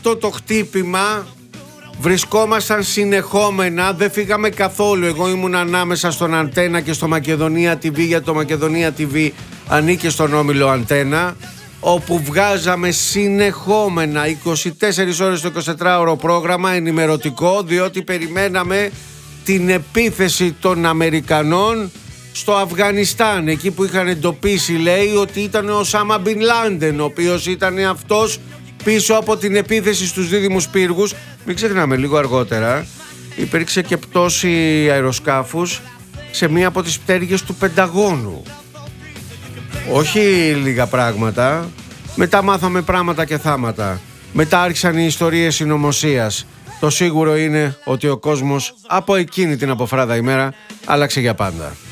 αυτό το χτύπημα βρισκόμασταν συνεχόμενα, δεν φύγαμε καθόλου. Εγώ ήμουν ανάμεσα στον Αντένα και στο Μακεδονία TV, γιατί το Μακεδονία TV ανήκε στον όμιλο Αντένα, όπου βγάζαμε συνεχόμενα 24 ώρες το 24ωρο πρόγραμμα ενημερωτικό, διότι περιμέναμε την επίθεση των Αμερικανών στο Αφγανιστάν, εκεί που είχαν εντοπίσει, λέει, ότι ήταν ο Οσάμα Μπιν Λάντεν, ο οποίος ήταν αυτός πίσω από την επίθεση στους δίδυμους πύργους. Μην ξεχνάμε, λίγο αργότερα υπήρξε και πτώση αεροσκάφους σε μία από τις πτέρυγες του Πενταγώνου. Όχι λίγα πράγματα. Μετά μάθαμε πράγματα και θάματα. Μετά άρχισαν οι ιστορίες συνωμοσίας. Το σίγουρο είναι ότι ο κόσμος από εκείνη την αποφράδα ημέρα άλλαξε για πάντα.